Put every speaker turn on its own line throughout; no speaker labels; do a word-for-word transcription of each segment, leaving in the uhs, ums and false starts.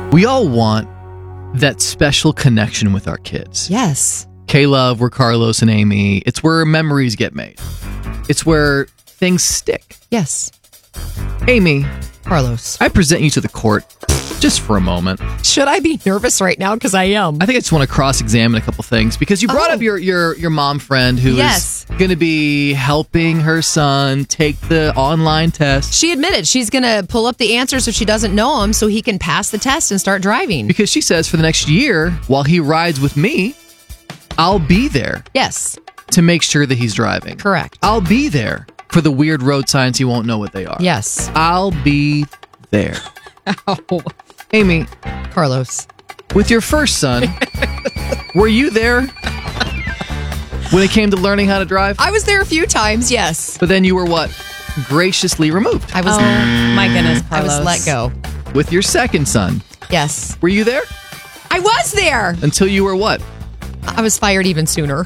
We all want that special connection with our kids.
Yes.
K-Love, we're Carlos and Amy. It's where memories get made. It's where things stick.
Yes.
Amy,
Carlos.
I present you to the court just for a moment.
Should I be nervous right now? Because I am.
I think I just want to cross-examine a couple things because you brought
Oh.
up your, your, your mom friend who
Yes.
is going to be helping her son take the online test.
She admitted she's going to pull up the answers if she doesn't know them so he can pass the test and start driving.
Because she says for the next year, while he rides with me, I'll be there
Yes.
to make sure that he's driving.
Correct.
I'll be there for the weird road signs he won't know what they are.
Yes.
I'll be there.
Oh.
Amy,
Carlos.
with your first son, were you there when it came to learning how to drive?
I was there a few times, yes.
But then you were what? Graciously removed.
I was
Oh, my goodness,
I
Carlos.
was let go.
With your second son,
Yes.
were you there?
I was there.
Until you were what?
I was fired even sooner.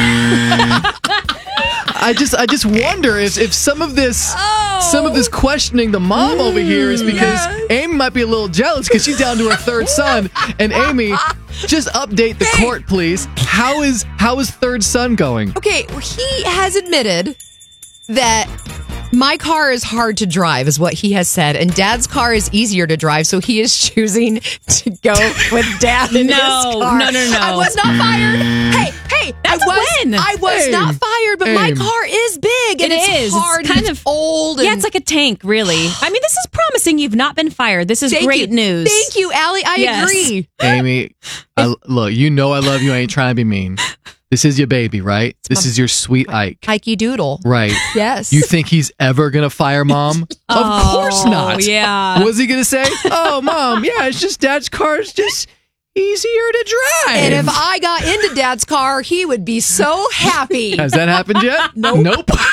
I just I just wonder if, if some of this
Oh.
some of this questioning the mom over here is because
Yes.
Amy might be a little jealous because she's down to her third son. And Amy, just update the court, please. How is how is third son going?
Okay, well, he has admitted that my car is hard to drive, is what he has said, and Dad's car is easier to drive, so he is choosing to go with Dad in
No,
his car.
no, no, no.
I was not fired. Hey, hey,
That's
I
a
was,
win.
I was
Aim.
not fired, but my
Aim.
car is big and
It
it's
is. It's
hard, and
kind
it's
of-
old. And
Yeah, it's like a tank, really. I mean, this is promising you've not been fired. This is
Thank
great
you.
news.
Thank you, Allie. I
Yes.
agree.
Amy, I, look, you know I love you. I ain't trying to be mean. This is your baby, right? This is your sweet Ike.
Ikey Doodle.
Right.
Yes.
You think he's ever going to fire mom? Of course not.
Oh, yeah.
What was he going to say? Oh, mom, yeah, it's just Dad's car is just easier to drive.
And if I got into Dad's car, he would be so happy.
Has that happened yet?
Nope.
Nope.